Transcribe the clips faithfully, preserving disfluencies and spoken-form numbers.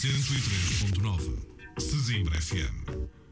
cento e três ponto nove Sesimbra F M.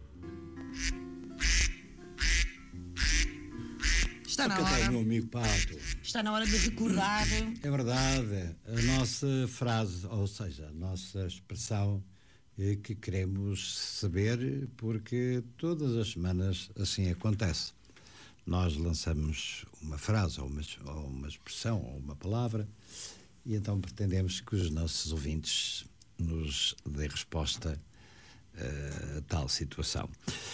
Está na hora, meu amigo Pato. está na hora de recordar. É verdade, a nossa frase, ou seja, a nossa expressão eh, que queremos saber, porque todas as semanas assim acontece. Nós lançamos uma frase, ou uma, ou uma expressão, ou uma palavra, e então pretendemos que os nossos ouvintes nos dêem resposta a tal situação.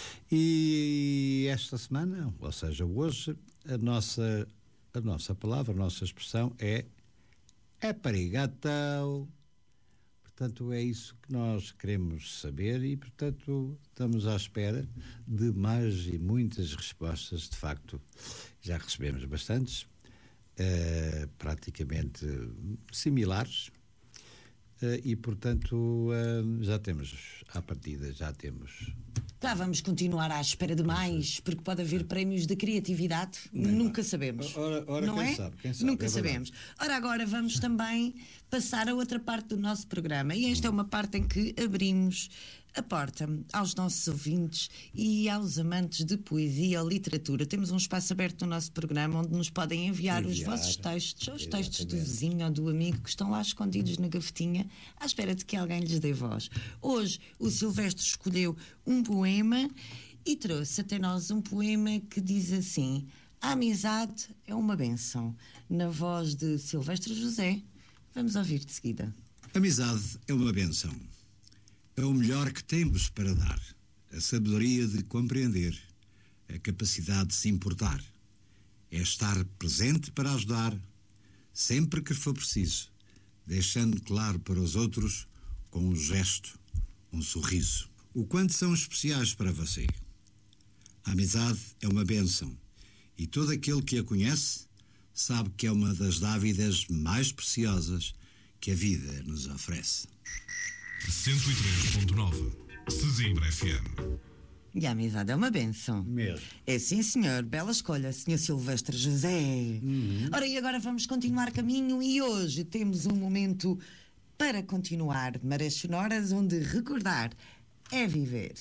E esta semana, ou seja, hoje, a nossa, a nossa palavra, a nossa expressão é é perigatão. Portanto, é isso que nós queremos saber e, portanto, estamos à espera de mais e muitas respostas. De facto, já recebemos bastantes, uh, praticamente similares, uh, e, portanto, uh, já temos, à partida, já temos... Já vamos continuar à espera de mais, porque pode haver prémios de criatividade, Não, nunca não. sabemos. Ora, ora não quem é? sabe, quem sabe, Nunca é verdade. sabemos. Ora, agora vamos também passar a outra parte do nosso programa, e esta é uma parte em que abrimos a porta aos nossos ouvintes e aos amantes de poesia ou literatura. Temos um espaço aberto no nosso programa onde nos podem enviar, enviar os vossos textos, ou os textos do vizinho ou do amigo que estão lá escondidos na gavetinha à espera de que alguém lhes dê voz. Hoje o Silvestre escolheu um poema e trouxe até nós um poema que diz assim: a amizade é uma bênção, na voz de Silvestre José. Vamos ouvir de seguida. Amizade é uma bênção. É o melhor que temos para dar. A sabedoria de compreender. A capacidade de se importar. É estar presente para ajudar, sempre que for preciso, deixando claro para os outros, com um gesto, um sorriso, o quanto são especiais para você. A amizade é uma bênção, e todo aquele que a conhece sabe que é uma das dávidas mais preciosas que a vida nos oferece. cento e três ponto nove Sesimbra F M. E a amizade é uma bênção. Mesmo. É sim, senhor. Bela escolha, senhor Silvestre José. Uhum. Ora, e agora vamos continuar caminho e hoje temos um momento para continuar. Marés sonoras, onde recordar é viver.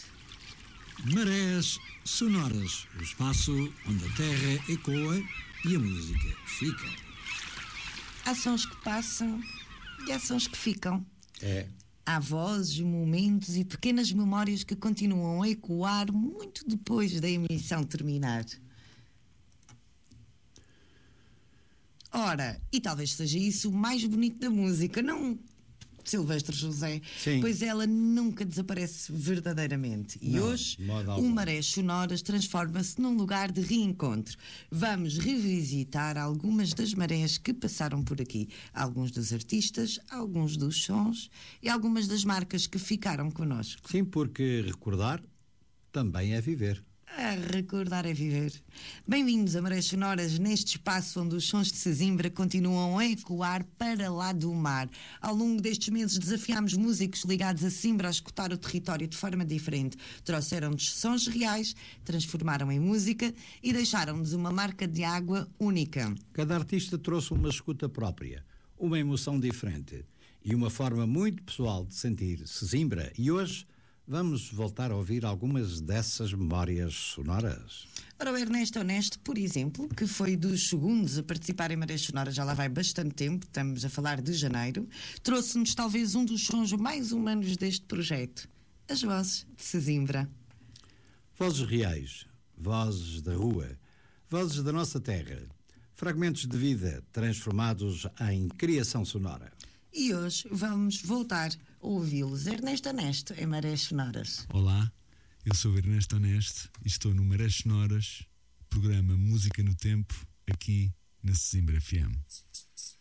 Marés sonoras, o espaço onde a terra ecoa e a música fica. Há sons que passam e há sons que ficam. É. Há vozes, momentos e pequenas memórias que continuam a ecoar muito depois da emissão terminar. Ora, e talvez seja isso o mais bonito da música, não, Silvestre José? Sim. Pois ela nunca desaparece verdadeiramente. E Não, hoje, de modo o algum. Marés Sonoras transforma-se num lugar de reencontro. Vamos revisitar algumas das marés que passaram por aqui. Alguns dos artistas, alguns dos sons e algumas das marcas que ficaram connosco. Sim, porque recordar também é viver. A recordar é viver. Bem-vindos a Marés Sonoras, neste espaço onde os sons de Sesimbra continuam a ecoar para lá do mar. Ao longo destes meses desafiámos músicos ligados a Sesimbra a escutar o território de forma diferente. Trouxeram-nos sons reais, transformaram em música e deixaram-nos uma marca de água única. Cada artista trouxe uma escuta própria, uma emoção diferente e uma forma muito pessoal de sentir Sesimbra. E hoje vamos voltar a ouvir algumas dessas memórias sonoras. Ora, o Ernesto Honesto, por exemplo, que foi dos segundos a participar em Marés Sonoras, já lá vai bastante tempo, estamos a falar de janeiro, trouxe-nos talvez um dos sons mais humanos deste projeto, as vozes de Sesimbra. Vozes reais, vozes da rua, vozes da nossa terra, fragmentos de vida transformados em criação sonora. E hoje vamos voltar a ouvi-los. Ernesto Honesto, em Marés Sonoras. Olá, eu sou o Ernesto Honesto e estou no Marés Sonoras, programa Música no Tempo, aqui na Sesimbra F M.